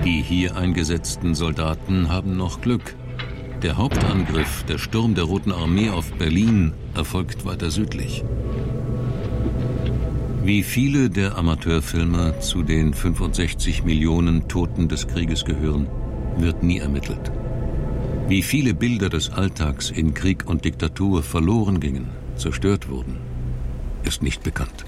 Die hier eingesetzten Soldaten haben noch Glück. Der Hauptangriff, der Sturm der Roten Armee auf Berlin, erfolgt weiter südlich. Wie viele der Amateurfilmer zu den 65 Millionen Toten des Krieges gehören, wird nie ermittelt. Wie viele Bilder des Alltags in Krieg und Diktatur verloren gingen, zerstört wurden, ist nicht bekannt.